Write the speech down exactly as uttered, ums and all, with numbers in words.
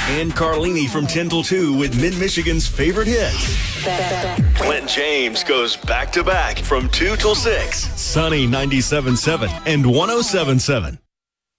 And Carlini from ten till two with Mid-Michigan's favorite hits. Clint James goes back-to-back from two till six. Sunny ninety-seven point seven and one oh seven point seven.